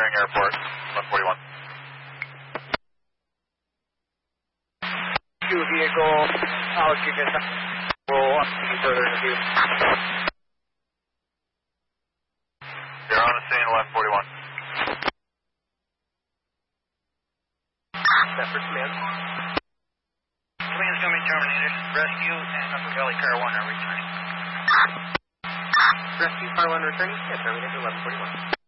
entering airport, 141. Two vehicle, I'll give you we'll update you further in a few. You're on the scene, 1141. Separate command. Command's going to be terminated. Rescue and Upper Valley Car 1 are returning. Rescue Car 1 returning? Yeah, terminated 1141.